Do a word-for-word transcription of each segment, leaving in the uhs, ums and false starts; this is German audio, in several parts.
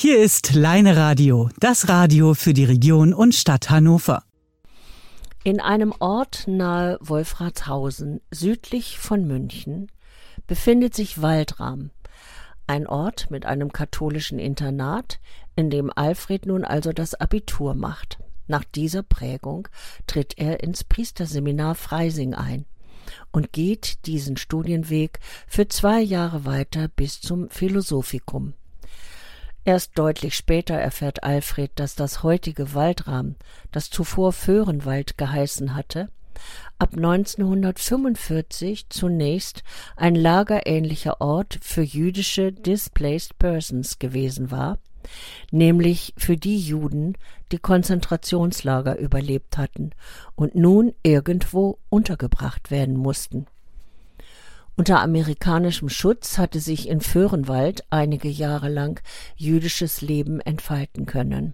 Hier ist Leine Radio, das Radio für die Region und Stadt Hannover. In einem Ort nahe Wolfratshausen, südlich von München, befindet sich Waldram, ein Ort mit einem katholischen Internat, in dem Alfred nun also das Abitur macht. Nach dieser Prägung tritt er ins Priesterseminar Freising ein und geht diesen Studienweg für zwei Jahre weiter bis zum Philosophikum. Erst deutlich später erfährt Alfred, dass das heutige Waldram, das zuvor Vöhrenwald geheißen hatte, ab neunzehnhundertfünfundvierzig zunächst ein lagerähnlicher Ort für jüdische Displaced Persons gewesen war, nämlich für die Juden, die Konzentrationslager überlebt hatten und nun irgendwo untergebracht werden mussten. Unter amerikanischem Schutz hatte sich in Vöhrenwald einige Jahre lang jüdisches Leben entfalten können.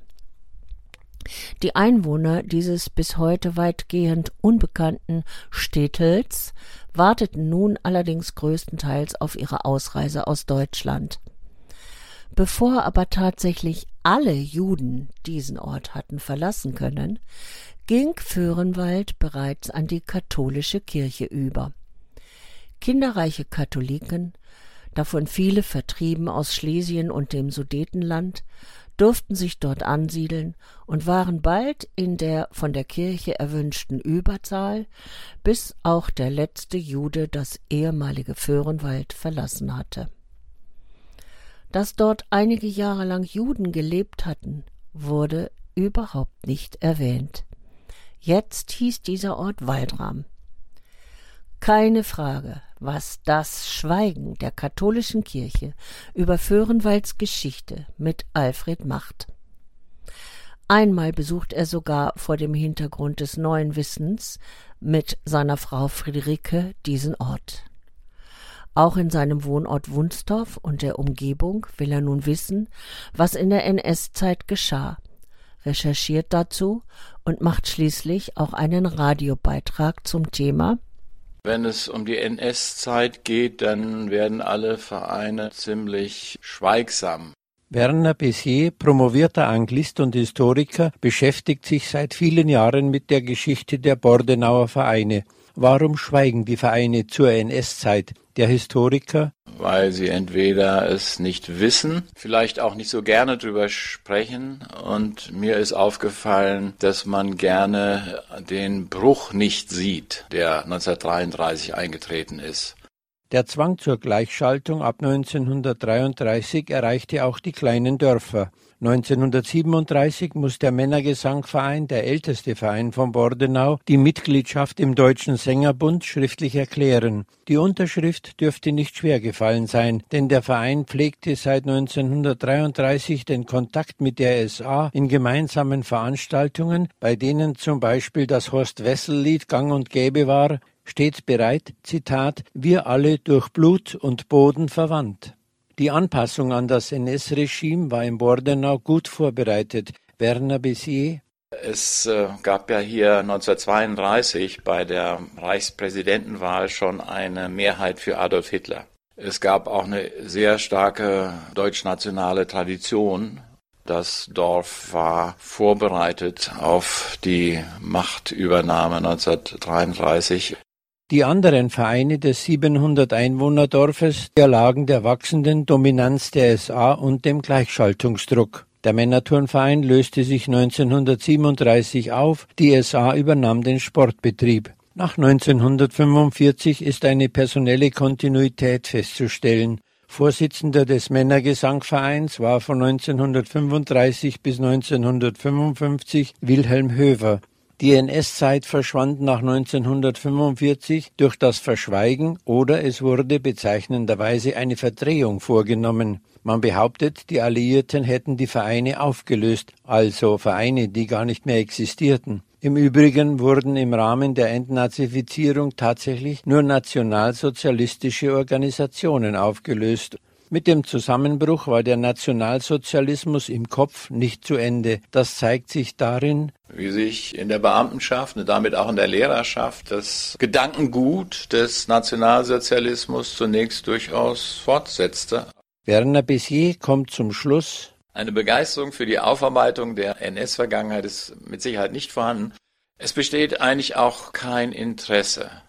Die Einwohner dieses bis heute weitgehend unbekannten Städtels warteten nun allerdings größtenteils auf ihre Ausreise aus Deutschland. Bevor aber tatsächlich alle Juden diesen Ort hatten verlassen können, ging Vöhrenwald bereits an die katholische Kirche über. Kinderreiche Katholiken, davon viele vertrieben aus Schlesien und dem Sudetenland, durften sich dort ansiedeln und waren bald in der von der Kirche erwünschten Überzahl, bis auch der letzte Jude das ehemalige Vöhrenwald verlassen hatte. Dass dort einige Jahre lang Juden gelebt hatten, wurde überhaupt nicht erwähnt. Jetzt hieß dieser Ort Waldram. Keine Frage, was das Schweigen der katholischen Kirche über Vöhrenwalds Geschichte mit Alfred macht. Einmal besucht er sogar vor dem Hintergrund des neuen Wissens mit seiner Frau Friederike diesen Ort. Auch in seinem Wohnort Wunstorf und der Umgebung will er nun wissen, was in der N S-Zeit geschah, recherchiert dazu und macht schließlich auch einen Radiobeitrag zum Thema. Wenn es um die N S-Zeit geht, dann werden alle Vereine ziemlich schweigsam. Werner Bézier, promovierter Anglist und Historiker, beschäftigt sich seit vielen Jahren mit der Geschichte der Bordenauer Vereine. Warum schweigen die Vereine zur N S-Zeit? Der Historiker: Weil sie entweder es nicht wissen, vielleicht auch nicht so gerne drüber sprechen. Und mir ist aufgefallen, dass man gerne den Bruch nicht sieht, der neunzehnhundertdreiunddreißig eingetreten ist. Der Zwang zur Gleichschaltung ab neunzehnhundertdreiunddreißig erreichte auch die kleinen Dörfer. neunzehnhundertsiebenunddreißig muss der Männergesangverein, der älteste Verein von Bordenau, die Mitgliedschaft im Deutschen Sängerbund schriftlich erklären. Die Unterschrift dürfte nicht schwer gefallen sein, denn der Verein pflegte seit neunzehnhundertdreiunddreißig den Kontakt mit der S A in gemeinsamen Veranstaltungen, bei denen zum Beispiel das Horst-Wessel-Lied gang und gäbe war, steht bereit, Zitat, wir alle durch Blut und Boden verwandt. Die Anpassung an das N S-Regime war in Bordenau gut vorbereitet. Werner Bézier: Es äh, gab ja hier neunzehnhundertzweiunddreißig bei der Reichspräsidentenwahl schon eine Mehrheit für Adolf Hitler. Es gab auch eine sehr starke deutschnationale Tradition. Das Dorf war vorbereitet auf die Machtübernahme neunzehnhundertdreiunddreißig. Die anderen Vereine des siebenhundert Einwohnerdorfes erlagen der wachsenden Dominanz der S A und dem Gleichschaltungsdruck. Der Männerturnverein löste sich neunzehnhundertsiebenunddreißig auf, die S A übernahm den Sportbetrieb. Nach neunzehnhundertfünfundvierzig ist eine personelle Kontinuität festzustellen. Vorsitzender des Männergesangvereins war von neunzehnhundertfünfunddreißig bis neunzehnhundertfünfundfünfzig Wilhelm Höver. Die N S-Zeit verschwand nach neunzehnhundertfünfundvierzig durch das Verschweigen oder es wurde bezeichnenderweise eine Verdrehung vorgenommen. Man behauptet, die Alliierten hätten die Vereine aufgelöst, also Vereine, die gar nicht mehr existierten. Im Übrigen wurden im Rahmen der Entnazifizierung tatsächlich nur nationalsozialistische Organisationen aufgelöst. Mit dem Zusammenbruch war der Nationalsozialismus im Kopf nicht zu Ende. Das zeigt sich darin, wie sich in der Beamtenschaft und damit auch in der Lehrerschaft das Gedankengut des Nationalsozialismus zunächst durchaus fortsetzte. Werner Bézier kommt zum Schluss: Eine Begeisterung für die Aufarbeitung der N S-Vergangenheit ist mit Sicherheit nicht vorhanden. Es besteht eigentlich auch kein Interesse